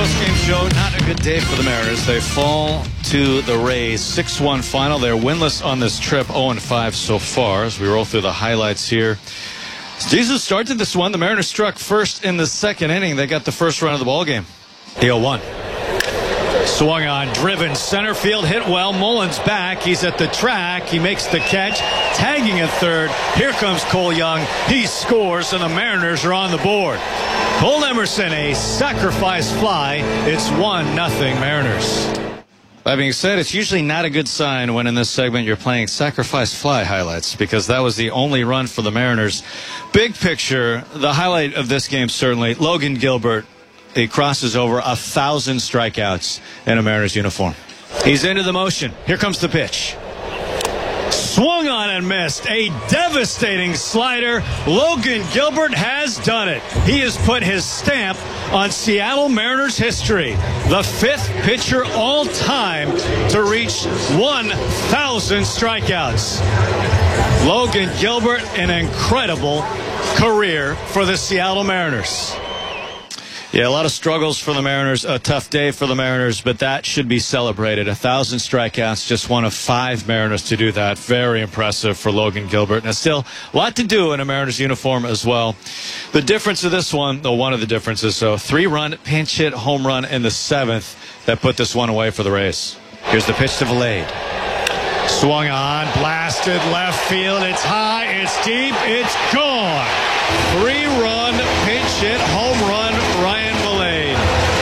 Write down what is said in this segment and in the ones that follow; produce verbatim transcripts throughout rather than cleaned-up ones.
post-game show. Not a good day for the Mariners. They fall to the Rays. six one final. They're winless on this trip. oh and five so far as we roll through the highlights here. Jesus started this one. The Mariners struck first in the second inning. They got the first run of the ball game. The oh one. Swung on, driven, center field, hit well. Mullins back. He's at the track. He makes the catch, tagging at third. Here comes Cole Young. He scores, and the Mariners are on the board. Cole Emerson, a sacrifice fly. It's one nothing Mariners. That being said, it's usually not a good sign when in this segment you're playing sacrifice fly highlights, because that was the only run for the Mariners. Big picture, the highlight of this game certainly, Logan Gilbert. He crosses over a thousand strikeouts in a Mariners uniform. He's into the motion. Here comes the pitch. Swung on and missed. A devastating slider. Logan Gilbert has done it. He has put his stamp on Seattle Mariners history. The fifth pitcher all time to reach one thousand strikeouts. Logan Gilbert, an incredible career for the Seattle Mariners. Yeah, a lot of struggles for the Mariners, a tough day for the Mariners, but that should be celebrated. A thousand strikeouts, just one of five Mariners to do that. Very impressive for Logan Gilbert. And still a lot to do in a Mariners uniform as well. The difference of this one, though, one of the differences, so three-run pinch hit home run in the seventh that put this one away for the Rays. Here's the pitch to Valade. Swung on, blasted left field. It's high, it's deep, it's gone. Three-run pinch hit home run, Ryan Valade.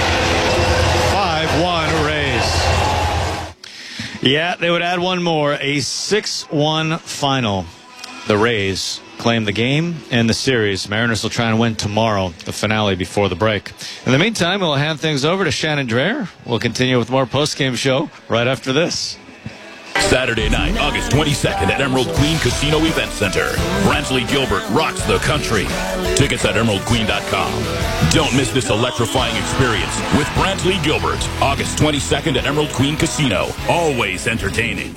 five one Rays. Yeah, they would add one more. A six one final. The Rays claim the game and the series. Mariners will try and win tomorrow, the finale before the break. In the meantime, we'll hand things over to Shannon Dreher. We'll continue with more post-game show right after this. Saturday night, August twenty-second at Emerald Queen Casino Event Center. Brantley Gilbert rocks the country. Tickets at emerald queen dot com. Don't miss this electrifying experience with Brantley Gilbert. August twenty-second at Emerald Queen Casino. Always entertaining.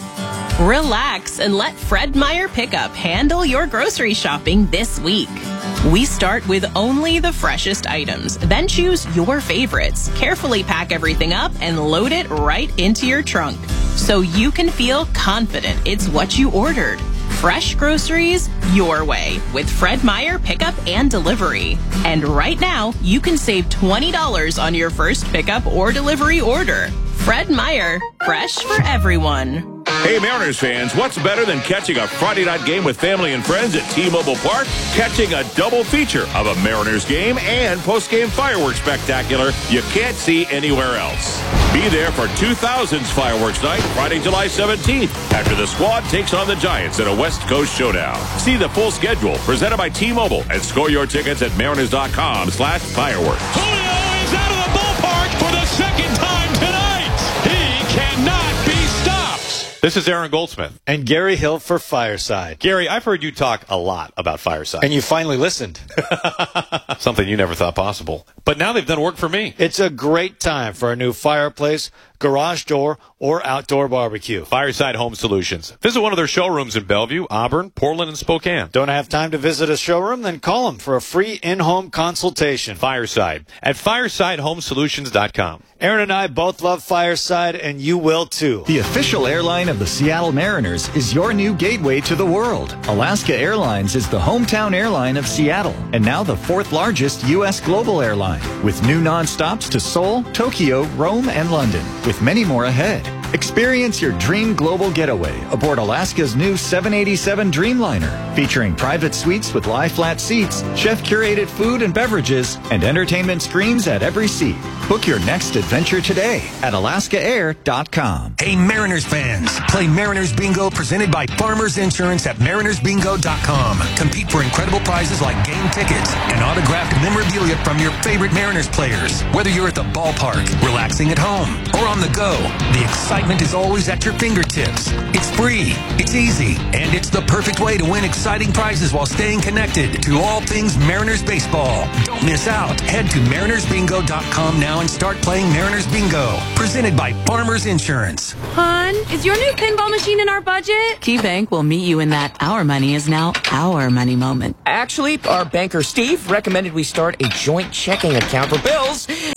Relax and let Fred Meyer Pickup handle your grocery shopping this week. We start with only the freshest items, then choose your favorites. Carefully pack everything up and load it right into your trunk, so you can feel confident it's what you ordered. Fresh groceries your way with Fred Meyer Pickup and Delivery. And right now, you can save twenty dollars on your first pickup or delivery order. Fred Meyer, fresh for everyone. Hey, Mariners fans, what's better than catching a Friday night game with family and friends at T-Mobile Park? Catching a double feature of a Mariners game and post-game fireworks spectacular you can't see anywhere else. Be there for two thousand's Fireworks Night, Friday, July seventeenth, after the squad takes on the Giants in a West Coast showdown. See the full schedule presented by T-Mobile and score your tickets at mariners.com slash fireworks. Julio is out of the ballpark for the second time tonight. He cannot be stopped. This is Aaron Goldsmith. And Gary Hill for Fireside. Gary, I've heard you talk a lot about Fireside. And you finally listened. Something you never thought possible. But now they've done work for me. It's a great time for a new fireplace, garage door, or outdoor barbecue. Fireside Home Solutions. Visit one of their showrooms in Bellevue, Auburn, Portland, and Spokane. Don't have time to visit a showroom? Then call them for a free in-home consultation. Fireside at fireside home solutions dot com. Aaron and I both love Fireside, and you will too. The official airline of the Seattle Mariners is your new gateway to the world. Alaska Airlines is the hometown airline of Seattle, and now the fourth largest U S global airline, with new nonstops to Seoul, Tokyo, Rome, and London, with many more ahead. Experience your dream global getaway aboard Alaska's new seven eighty-seven Dreamliner, featuring private suites with lie-flat seats, chef-curated food and beverages, and entertainment screens at every seat. Book your next adventure today at alaska air dot com. Hey, Mariners fans, play Mariners Bingo presented by Farmers Insurance at mariners bingo dot com. Compete for incredible prizes like game tickets and autographed memorabilia from your favorite Mariners players. Whether you're at the ballpark, relaxing at home, or on the go, the excitement is always at your fingertips. It's free, it's easy, and it's the perfect way to win exciting prizes while staying connected to all things Mariners baseball. Don't miss out. Head to mariners bingo dot com now and start playing Mariners Bingo, presented by Farmers Insurance. Hun, is your new pinball machine in our budget? KeyBank will meet you in that our money is now our money moment. Actually, our banker Steve recommended we start a joint checking account for bills and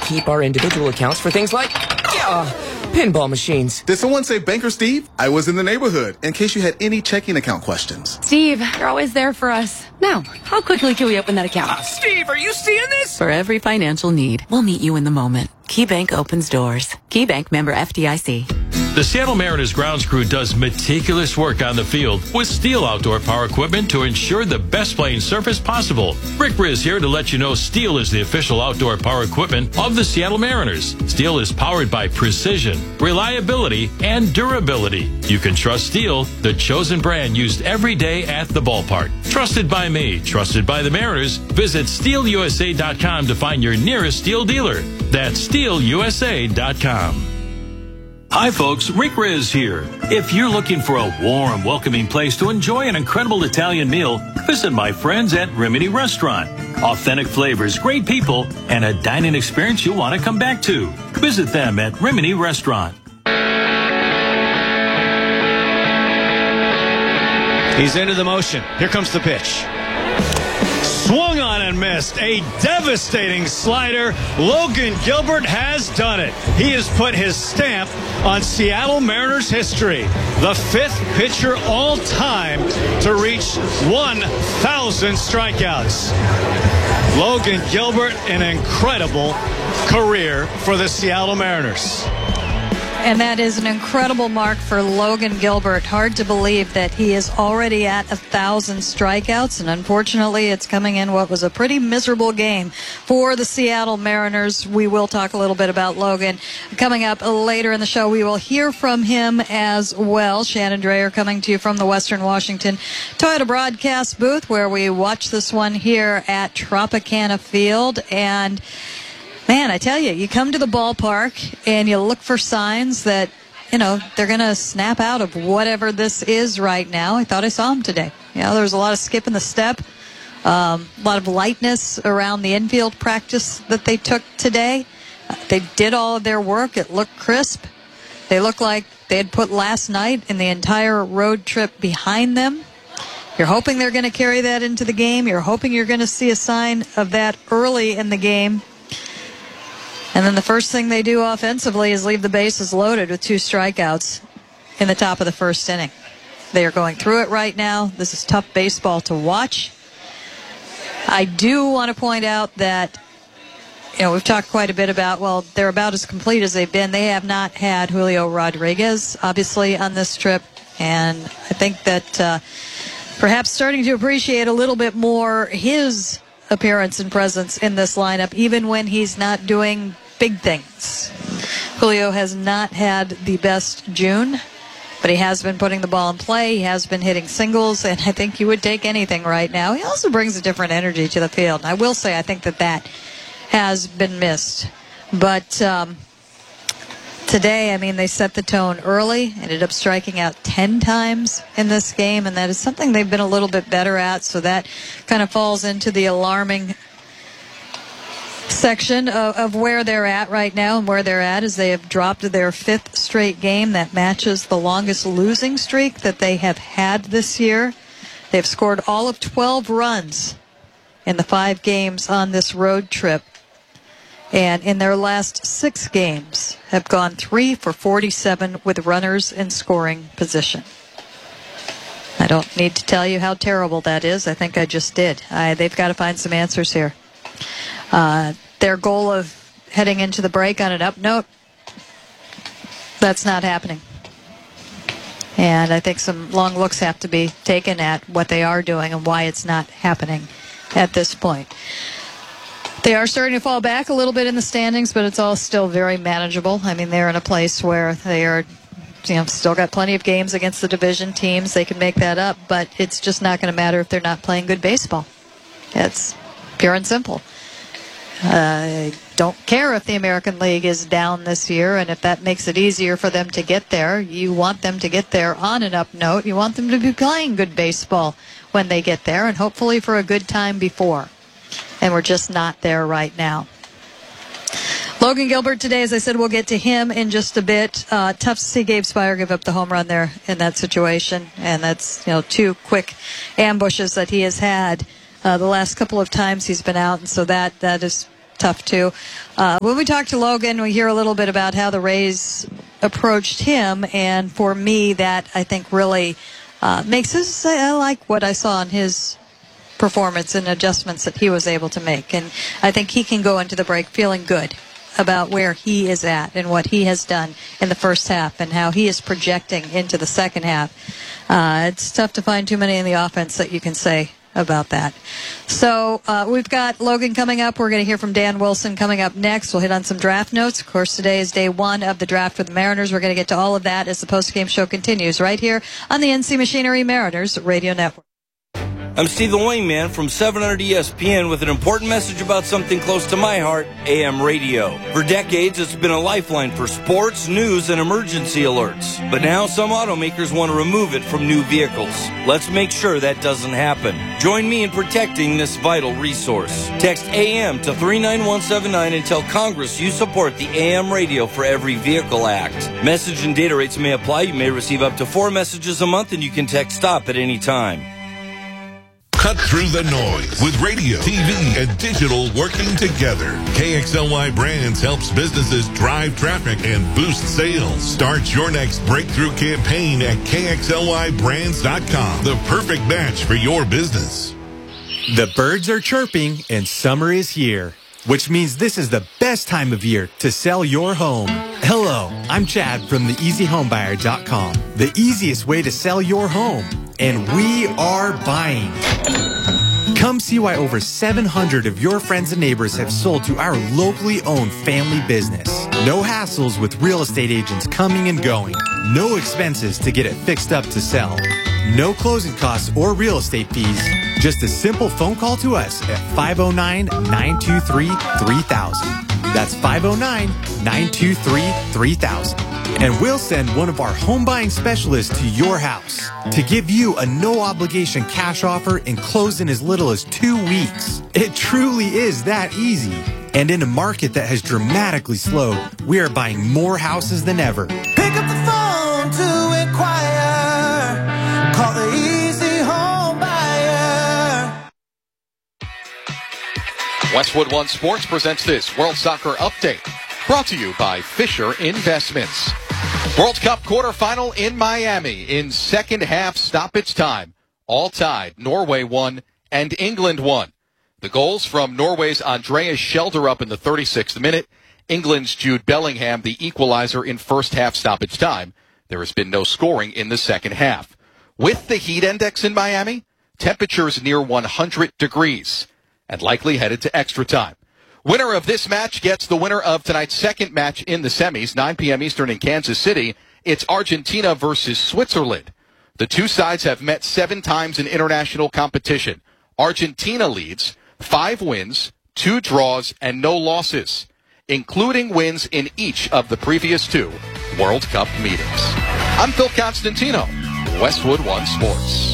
keep our individual accounts for things like, uh, pinball machines. Did someone say Banker Steve? I was in the neighborhood, in case you had any checking account questions. Steve, you're always there for us. Now, how quickly can we open that account? Uh, Steve, are you seeing this? For every financial need, we'll meet you in the moment. KeyBank opens doors. KeyBank, member F D I C. The Seattle Mariners grounds crew does meticulous work on the field with Steel outdoor power equipment to ensure the best playing surface possible. Rick Riz here to let you know Steel is the official outdoor power equipment of the Seattle Mariners. Steel is powered by precision, reliability, and durability. You can trust Steel, the chosen brand used every day at the ballpark. Trusted by me, trusted by the Mariners. Visit steel u s a dot com to find your nearest Steel dealer. That's steel u s a dot com. Hi folks, Rick Riz here. If you're looking for a warm, welcoming place to enjoy an incredible Italian meal, visit my friends at Rimini Restaurant. Authentic flavors, great people, and a dining experience you'll want to come back to. Visit them at Rimini Restaurant. He's into the motion. Here comes the pitch. Swung on and missed. A devastating slider. Logan Gilbert has done it. He has put his stamp on Seattle Mariners history. The fifth pitcher all time to reach one thousand strikeouts. Logan Gilbert, an incredible career for the Seattle Mariners. And that is an incredible mark for Logan Gilbert. Hard to believe that he is already at a thousand strikeouts, and unfortunately it's coming in what was a pretty miserable game for the Seattle Mariners. We will talk a little bit about Logan coming up later in the show. We will hear from him as well. Shannon Drayer coming to you from the Western Washington Toyota broadcast booth, where we watch this one here at Tropicana Field. And man, I tell you, you come to the ballpark and you look for signs that, you know, they're going to snap out of whatever this is right now. I thought I saw them today. You know, there was a lot of skip in the step, um, a lot of lightness around the infield practice that they took today. Uh, they did all of their work. It looked crisp. They looked like they had put last night and the entire road trip behind them. You're hoping they're going to carry that into the game. You're hoping you're going to see a sign of that early in the game. And then the first thing they do offensively is leave the bases loaded with two strikeouts in the top of the first inning. They are going through it right now. This is tough baseball to watch. I do want to point out that, you know, we've talked quite a bit about, well, they're about as complete as they've been. They have not had Julio Rodriguez, obviously, on this trip. And I think that uh, perhaps starting to appreciate a little bit more his appearance and presence in this lineup, even when he's not doing big things. Julio has not had the best June, but he has been putting the ball in play. He has been hitting singles, and I think you would take anything right now. He also brings a different energy to the field. And I will say I think that that has been missed. But um, today, I mean, they set the tone early, ended up striking out ten times in this game, and that is something they've been a little bit better at, so that kind of falls into the alarming section of, of where they're at right now. And where they're at is they have dropped their fifth straight game. That matches the longest losing streak that they have had this year. They've scored all of twelve runs in the five games on this road trip. And in their last six games have gone three for forty-seven with runners in scoring position. I don't need to tell you how terrible that is. I think I just did. I, they've got to find some answers here. Uh, their goal of heading into the break on an up note, that's not happening. And I think some long looks have to be taken at what they are doing and why it's not happening at this point. They are starting to fall back a little bit in the standings, but it's all still very manageable. I mean, they're in a place where they are, you know, still got plenty of games against the division teams. They can make that up, but it's just not going to matter if they're not playing good baseball. It's pure and simple. I uh, don't care if the American League is down this year, and if that makes it easier for them to get there. You want them to get there on an up note. You want them to be playing good baseball when they get there, and hopefully for a good time before. And we're just not there right now. Logan Gilbert today, as I said, we'll get to him in just a bit. Uh, tough to see Gabe Speier give up the home run there in that situation. And that's, you know, two quick ambushes that he has had uh, the last couple of times he's been out. And so that, that is tough too. Uh, when we talk to Logan, we hear a little bit about how the Rays approached him, and for me, that I think really uh, makes us say I like what I saw in his performance and adjustments that he was able to make, and I think he can go into the break feeling good about where he is at and what he has done in the first half and how he is projecting into the second half. Uh, it's tough to find too many in the offense that you can say about that. So uh, we've got Logan coming up. We're going to hear from Dan Wilson coming up next. We'll hit on some draft notes. Of course, today is day one of the draft with the Mariners. We're going to get to all of that as the postgame show continues right here on the N C Machinery Mariners Radio Network. I'm Steve the Wingman from seven hundred E S P N with an important message about something close to my heart, A M radio. For decades, it's been a lifeline for sports, news, and emergency alerts. But now some automakers want to remove it from new vehicles. Let's make sure that doesn't happen. Join me in protecting this vital resource. Text A M to three nine one seven nine and tell Congress you support the A M Radio for Every Vehicle Act. Message and data rates may apply. You may receive up to four messages a month, and you can text STOP at any time. Cut through the noise with radio, T V, and digital working together. K X L Y Brands helps businesses drive traffic and boost sales. Start your next breakthrough campaign at K X L Y brands dot com. The perfect match for your business. The birds are chirping and summer is here, which means this is the best time of year to sell your home. Hello, I'm Chad from the easy home buyer dot com, the easiest way to sell your home. And we are buying. Come see why over seven hundred of your friends and neighbors have sold to our locally owned family business. No hassles with real estate agents coming and going. No expenses to get it fixed up to sell. No closing costs or real estate fees. Just a simple phone call to us at five oh nine, nine two three, three thousand. That's five oh nine, nine two three, three thousand. And we'll send one of our home buying specialists to your house to give you a no-obligation cash offer and close in as little as two weeks. It truly is that easy. And in a market that has dramatically slowed, we are buying more houses than ever. Pick up the phone to inquire. Call the Easy Home Buyer. Westwood One Sports presents this World Soccer Update. Brought to you by Fisher Investments. World Cup quarterfinal in Miami. In second half stoppage time. All tied. Norway won and England won. The goals from Norway's Andreas Schjelderup in the thirty-sixth minute. England's Jude Bellingham, the equalizer in first half stoppage time. There has been no scoring in the second half. With the heat index in Miami, temperatures near one hundred degrees and likely headed to extra time. Winner of this match gets the winner of tonight's second match in the semis, nine p.m. Eastern in Kansas City. It's Argentina versus Switzerland. The two sides have met seven times in international competition. Argentina leads, five wins, two draws, and no losses, including wins in each of the previous two World Cup meetings. I'm Phil Constantino, Westwood One Sports.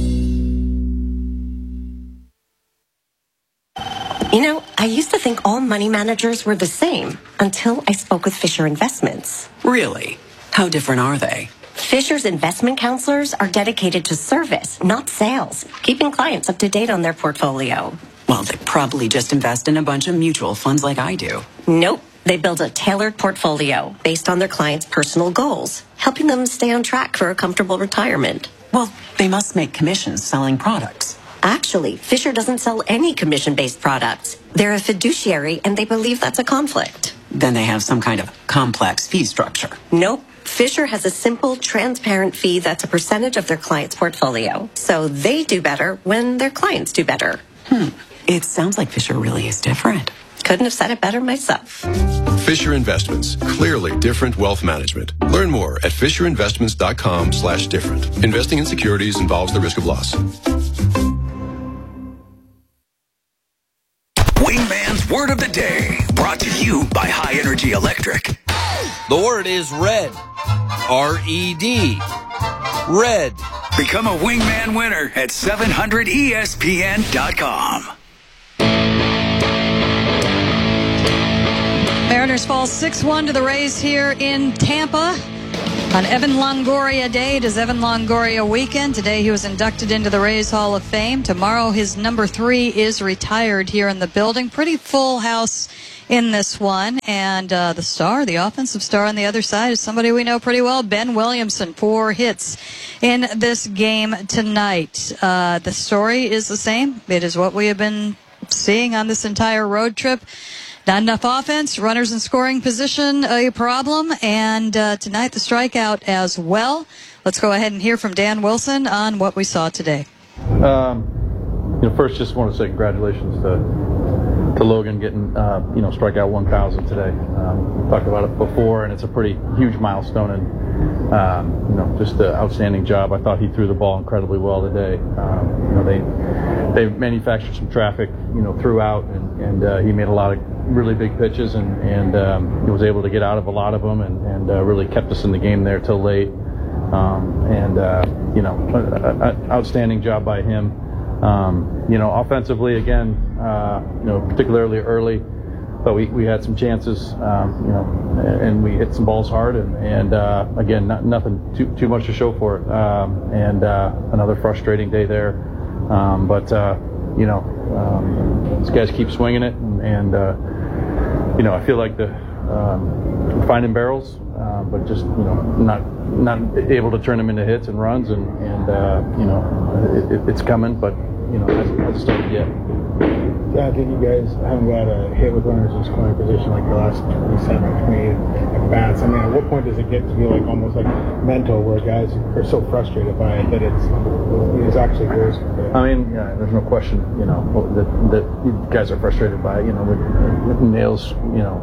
You know, I used to think all money managers were the same until I spoke with Fisher Investments. Really? How different are they? Fisher's investment counselors are dedicated to service, not sales, keeping clients up to date on their portfolio. Well, they probably just invest in a bunch of mutual funds like I do. Nope. They build a tailored portfolio based on their clients' personal goals, helping them stay on track for a comfortable retirement. Well, they must make commissions selling products. Actually, Fisher doesn't sell any commission-based products. They're a fiduciary, and they believe that's a conflict. Then they have some kind of complex fee structure. Nope. Fisher has a simple, transparent fee that's a percentage of their client's portfolio. So they do better when their clients do better. Hmm. It sounds like Fisher really is different. Couldn't have said it better myself. Fisher Investments. Clearly different wealth management. Learn more at fisher investments dot com slash different. Investing in securities involves the risk of loss. Wingman's Word of the Day, brought to you by High Energy Electric. The word is red. R E D. Red. Become a Wingman winner at seven hundred E S P N dot com. Mariners fall six one to the Rays here in Tampa. On Evan Longoria Day, it is Evan Longoria weekend. Today he was inducted into the Rays Hall of Fame. Tomorrow his number three is retired here in the building. Pretty full house in this one. And uh, the star, the offensive star on the other side is somebody we know pretty well, Ben Williamson. Four hits in this game tonight. Uh, the story is the same. It is what we have been seeing on this entire road trip. Not enough offense, runners in scoring position a problem, and uh, tonight the strikeout as well. Let's go ahead and hear from Dan Wilson on what we saw today. Um, you know, first, just want to say congratulations to to Logan getting uh, you know strikeout one thousand today. Um, we talked about it before, and it's a pretty huge milestone, and um, you know just an outstanding job. I thought he threw the ball incredibly well today. Um, you know they they manufactured some traffic you know throughout, and and uh, he made a lot of really big pitches, and and um, he was able to get out of a lot of them, and and uh, really kept us in the game there till late. Um, and uh, you know, a, a, outstanding job by him. Um, you know, offensively again, uh, you know, particularly early, but we, we had some chances, um, you know, and we hit some balls hard, and and uh, again, not, nothing too too much to show for it. Um, and uh, another frustrating day there, um, but uh, you know, um, these guys keep swinging it, and. and uh, You know, I feel like the um, we're finding barrels, uh, but just you know, not not able to turn them into hits and runs, and and uh, you know, it, it, it's coming, but you know, it hasn't, hasn't started yet. Yeah, I think you guys haven't got a hit with runners in scoring position like the last twenty-seven, twenty-eight at bats. I mean, at what point does it get to be like almost like mental, where guys are so frustrated by it that it's it's actually worse? I mean, yeah, there's no question, you know, that that you guys are frustrated by it. You know, with, with Nails, you know,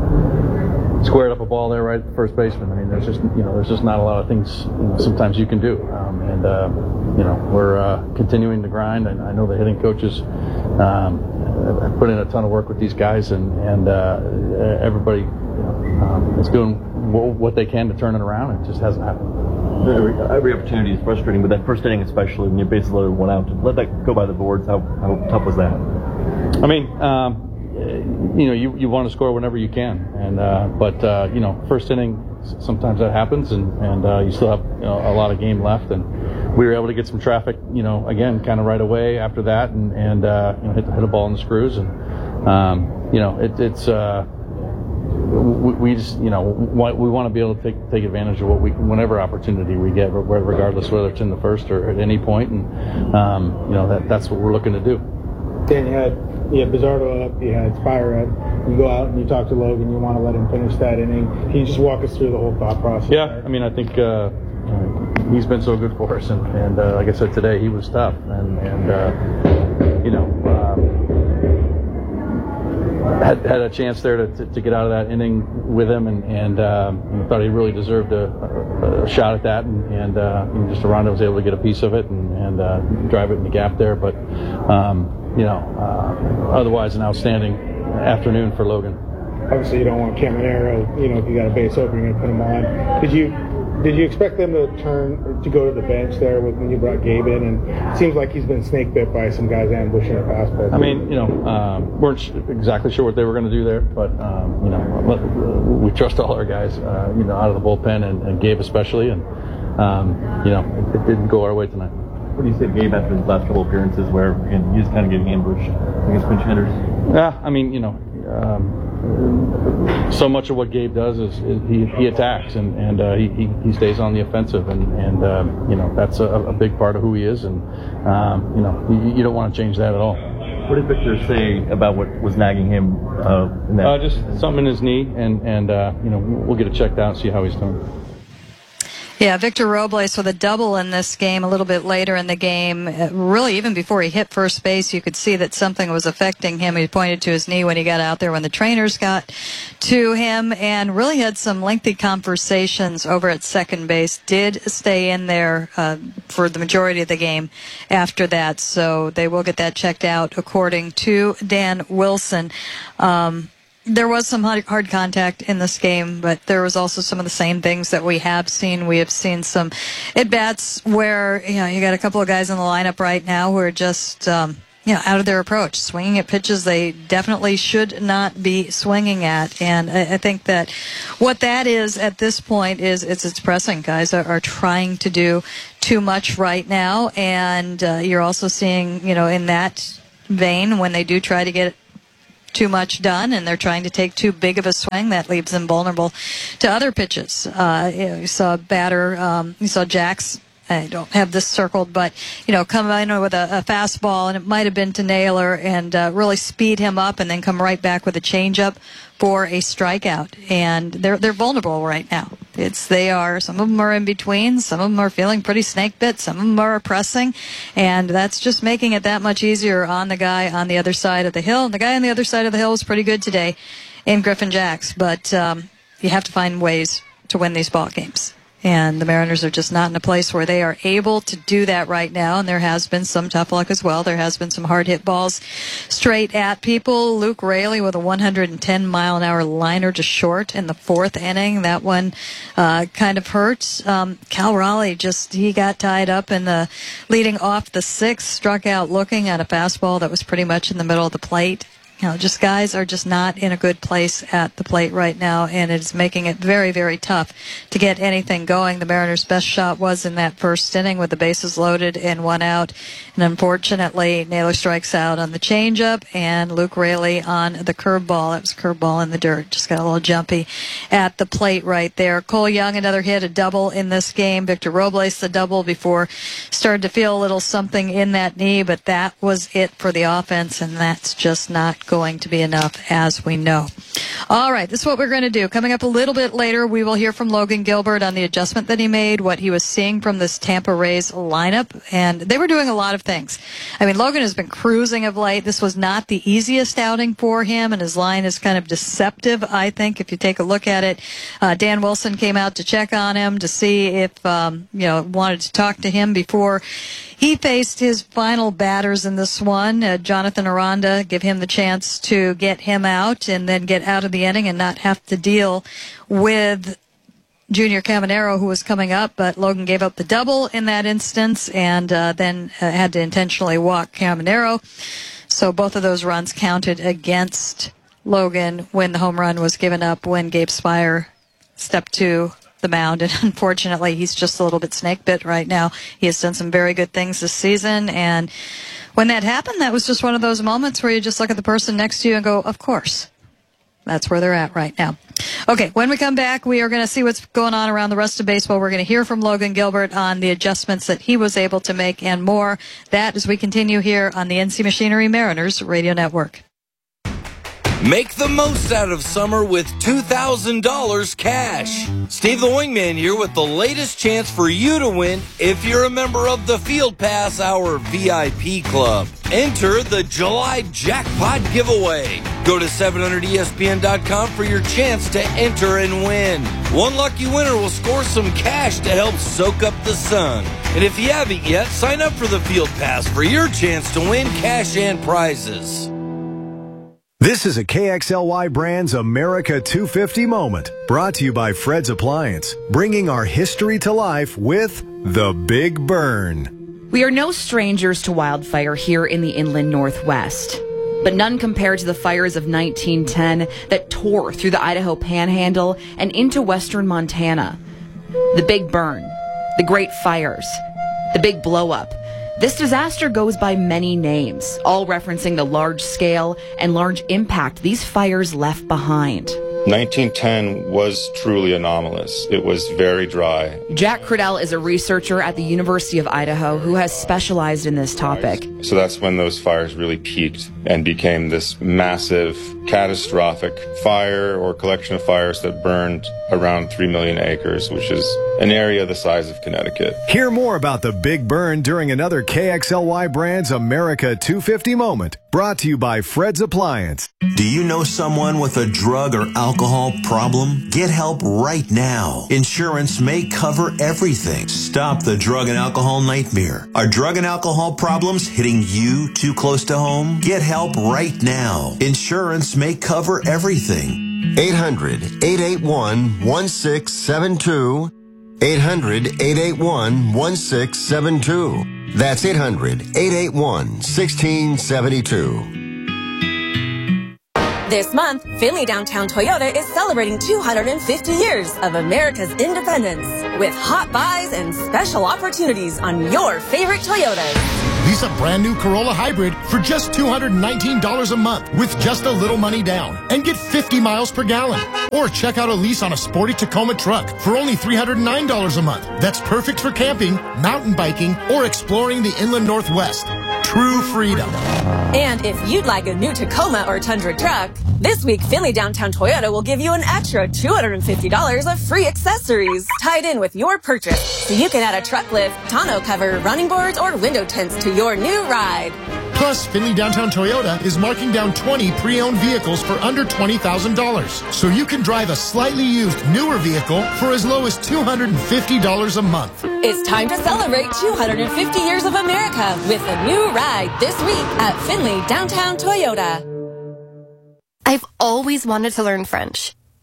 uh, squared up a ball there right at the first baseman. I mean, there's just you know, there's just not a lot of things you know, sometimes you can do, um, and uh, you know, we're uh, continuing to grind. And I know the hitting coaches. Um, I put in a ton of work with these guys, and and uh, everybody you know, um, is doing what they can to turn it around. It just hasn't happened. Every, every opportunity is frustrating, but that first inning especially, when you basically let one out, to let that go by the boards, how, how tough was that? I mean, um, you know, you, you want to score whenever you can, and uh, but uh, you know, first inning, sometimes that happens, and and uh, you still have you know, a lot of game left, and we were able to get some traffic, you know, again, kind of right away after that, and and uh, you know, hit, hit a ball in the screws, and um, you know, it, it's uh, we, we just, you know, we want to be able to take take advantage of what we, whenever opportunity we get, regardless whether it's in the first or at any point, and um, you know, that that's what we're looking to do. Dan, you had you had Bizzardo up, you had Spire up. You go out and you talk to Logan. You want to let him finish that inning. Can you just walk us through the whole thought process? Yeah, right? I mean, I think. Uh, Uh, he's been so good for us, and, and uh, like I said today, he was tough, and, and uh, you know, um, had had a chance there to, to, to get out of that inning with him, and and um, you know, thought he really deserved a, a, a shot at that, and, and uh, you know, just Aranda was able to get a piece of it and, and uh, drive it in the gap there, but um, you know, uh, otherwise an outstanding afternoon for Logan. Obviously, you don't want Caminero. You know, if you got a base open, you're gonna put him on. Did you? Did you expect them to turn to go to the bench there with, when you brought Gabe in? And it seems like he's been snake bit by some guys ambushing a fastball. I mean, you know, um, weren't exactly sure what they were going to do there, but um, you know, we trust all our guys, uh, you know, out of the bullpen, and, and Gabe especially, and um, you know, it, it didn't go our way tonight. What do you say of Gabe after his last couple appearances, where again, he's kind of getting ambushed against pinch hitters? Yeah, I mean, you know. Um, so much of what Gabe does is, is he, he attacks, and, and uh, he, he, he stays on the offensive, and, and um, you know, that's a, a big part of who he is, and um, you know, you, you don't want to change that at all. What did Victor say about what was nagging him? Uh, in that? Uh, just something in his knee, and, and uh, you know, we'll get it checked out and see how he's doing. Yeah, Victor Robles with a double in this game a little bit later in the game. Really, even before he hit first base, you could see that something was affecting him. He pointed to his knee when he got out there when the trainers got to him, and really had some lengthy conversations over at second base. Did stay in there uh, for the majority of the game after that, so they will get that checked out according to Dan Wilson. Um, There was some hard contact in this game, but there was also some of the same things that we have seen. We have seen some at-bats where, you know, you got a couple of guys in the lineup right now who are just, um, you know, out of their approach, swinging at pitches they definitely should not be swinging at. And I, I think that what that is at this point is it's, it's pressing. Guys are, are trying to do too much right now. And uh, you're also seeing, you know, in that vein, when they do try to get too much done and they're trying to take too big of a swing, that leaves them vulnerable to other pitches. Uh, you know, you saw a batter, um, you saw Jax, I don't have this circled, but, you know, come in with a, a fastball, and it might have been to Naylor, and uh, really speed him up and then come right back with a changeup for a strikeout. And they're they're vulnerable right now. It's they are, some of them are in between, some of them are feeling pretty snake bit, some of them are pressing, and that's just making it that much easier on the guy on the other side of the hill. And the guy on the other side of the hill was pretty good today in Griffin Jax, but um, you have to find ways to win these ball games. And the Mariners are just not in a place where they are able to do that right now. And there has been some tough luck as well. There has been some hard hit balls straight at people. Luke Raley with a one hundred ten mile an hour liner to short in the fourth inning. That one uh, kind of hurts. Um, Cal Raleigh just, he got tied up in the leading off the sixth, struck out looking at a fastball that was pretty much in the middle of the plate. You know, just guys are just not in a good place at the plate right now, and it's making it very, very tough to get anything going. The Mariners' best shot was in that first inning with the bases loaded and one out. And unfortunately, Naylor strikes out on the changeup, and Luke Raley on the curveball. That was a curveball in the dirt. Just got a little jumpy at the plate right there. Cole Young, another hit, a double in this game. Victor Robles, the double before started to feel a little something in that knee, but that was it for the offense, and that's just not going to be enough, as we know. All right, this is what we're going to do. Coming up a little bit later, we will hear from Logan Gilbert on the adjustment that he made, what he was seeing from this Tampa Rays lineup, and they were doing a lot of things. I mean, Logan has been cruising of late. This was not the easiest outing for him, and his line is kind of deceptive, I think, if you take a look at it. Uh, Dan Wilson came out to check on him to see if, um, you know, wanted to talk to him before he faced his final batters in this one. Uh, Jonathan Aranda, give him the chance to get him out and then get out of the inning and not have to deal with Junior Caminero, who was coming up. But Logan gave up the double in that instance and uh, then uh, had to intentionally walk Caminero. So both of those runs counted against Logan when the home run was given up when Gabe Spire stepped to the mound, and unfortunately he's just a little bit snake bit right now. He has done some very good things this season, and when that happened, that was just one of those moments where you just look at the person next to you and go, of course. That's where they're at right now. Okay, when we come back, we are going to see what's going on around the rest of baseball. We're going to hear from Logan Gilbert on the adjustments that he was able to make and more. That as we continue here on the N C Machinery Mariners Radio Network. Make the most out of summer with two thousand dollars cash. Steve the Wingman here with the latest chance for you to win if you're a member of the Field Pass Hour V I P Club. Enter the July Jackpot Giveaway. Go to seven hundred E S P N dot com for your chance to enter and win. One lucky winner will score some cash to help soak up the sun. And if you haven't yet, sign up for the Field Pass for your chance to win cash and prizes. This is a K X L Y Brands America two fifty moment, brought to you by Fred's Appliance, bringing our history to life with The Big Burn. We are no strangers to wildfire here in the inland Northwest, but none compared to the fires of nineteen ten that tore through the Idaho Panhandle and into western Montana. The Big Burn, the Great Fires, the Big Blow Up. This disaster goes by many names, all referencing the large scale and large impact these fires left behind. nineteen ten was truly anomalous. It was very dry. Jack Cradell is a researcher at the University of Idaho who has specialized in this topic. So that's when those fires really peaked and became this massive, catastrophic fire or collection of fires that burned around three million acres, which is an area the size of Connecticut. Hear more about the Big Burn during another K X L Y Brands America two fifty moment, brought to you by Fred's Appliance. Do you know someone with a drug or alcohol problem? Get help right now. Insurance may cover everything. Stop the drug and alcohol nightmare. Are drug and alcohol problems hitting you too close to home? Get help right now. Insurance may cover everything. eight hundred, eight eight one, one six seven two. eight hundred, eight eight one, one six seven two. That's eight hundred, eight eight one, one six seven two. This month, Finley Downtown Toyota is celebrating two hundred fifty years of America's independence with hot buys and special opportunities on your favorite Toyotas. Lease a brand new Corolla Hybrid for just two hundred nineteen dollars a month with just a little money down and get fifty miles per gallon. Or check out a lease on a sporty Tacoma truck for only three hundred nine dollars a month. That's perfect for camping, mountain biking, or exploring the inland Northwest. True freedom. And if you'd like a new Tacoma or Tundra truck, this week Finley Downtown Toyota will give you an extra two hundred fifty dollars of free accessories tied in with your purchase, so you can add a truck lift, tonneau cover, running boards, or window tints to your new ride. Plus, Finley Downtown Toyota is marking down twenty pre-owned vehicles for under twenty thousand dollars, so you can drive a slightly used, newer vehicle for as low as two hundred fifty dollars a month. It's time to celebrate two hundred fifty years of America with a new ride this week at Finley Downtown Toyota. I've always wanted to learn French.